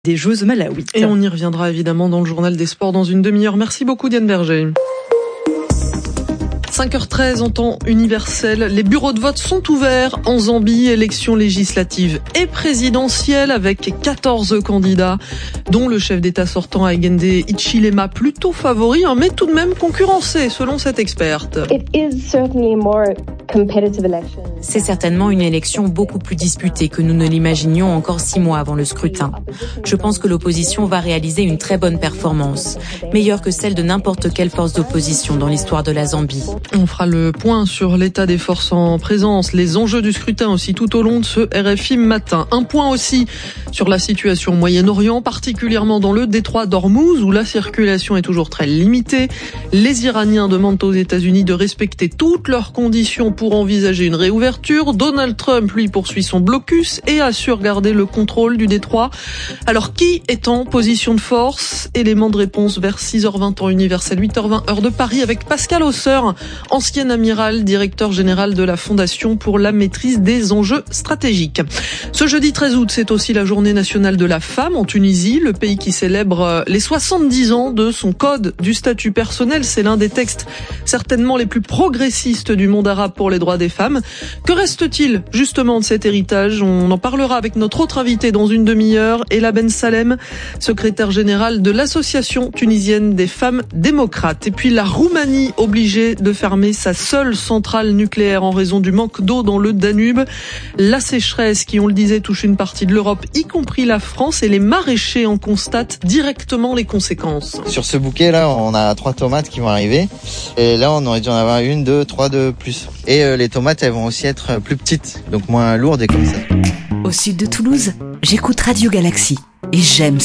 des Jeux Malawi. Et on y reviendra évidemment dans le journal des sports dans une demi-heure. Merci beaucoup Diane Berger. 5h13 en temps universel, les bureaux de vote sont ouverts en Zambie, élections législatives et présidentielles avec 14 candidats, dont le chef d'État sortant Hakainde Hichilema, plutôt favori, mais tout de même concurrencé selon cette experte. C'est certainement une élection beaucoup plus disputée que nous ne l'imaginions encore 6 mois avant le scrutin. Je pense que l'opposition va réaliser une très bonne performance, meilleure que celle de n'importe quelle force d'opposition dans l'histoire de la Zambie. On fera le point sur l'état des forces en présence, les enjeux du scrutin aussi tout au long de ce RFI matin. Un point aussi sur la situation au Moyen-Orient, particulièrement dans le détroit d'Ormuz où la circulation est toujours très limitée. Les Iraniens demandent aux États-Unis de respecter toutes leurs conditions pour envisager une réouverture. Donald Trump, lui, poursuit son blocus et assure garder le contrôle du détroit. Alors, qui est en position de force? Élément de réponse vers 6h20 temps universel, 8h20 heure de Paris avec Pascal Hausseur, ancien amiral, directeur général de la Fondation pour la maîtrise des enjeux stratégiques. Ce jeudi 13 août, c'est aussi la journée nationale de la femme en Tunisie, le pays qui célèbre les 70 ans de son code du statut personnel. C'est l'un des textes certainement les plus progressistes du monde arabe pour les droits des femmes. Que reste-t-il justement de cet héritage? On en parlera avec notre autre invité dans une demi-heure, Ella Ben Salem, secrétaire générale de l'Association tunisienne des femmes démocrates. Et puis la Roumanie obligée de fermer sa seule centrale nucléaire en raison du manque d'eau dans le Danube. La sécheresse qui, on le disait, touche une partie de l'Europe, y compris la France, et les maraîchers en constatent directement les conséquences. Sur ce bouquet là, on a 3 tomates qui vont arriver. Et là, on aurait dû en avoir 1, 2, 3 de plus. Et les tomates, elles vont aussi être plus petites, donc moins lourdes et comme ça. Au sud de Toulouse, j'écoute Radio Galaxy et j'aime